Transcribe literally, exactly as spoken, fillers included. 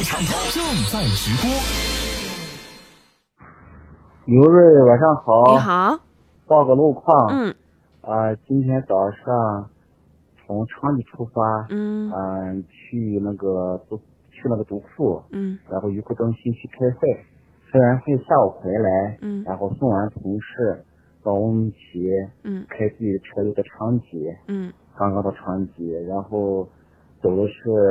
畅通正在直播。 刘瑞，晚上好。 你好。 报个路况。 嗯。 啊、呃，今天早上从昌吉出发。 嗯。 嗯、呃，去那个独去那个独库。 嗯。 然后鱼库中心去开会，开完会下午回来。 嗯。 然后送完同事到乌鲁木齐。 嗯。 开自己的车又在昌吉。 嗯。 刚刚到昌吉，然后走的是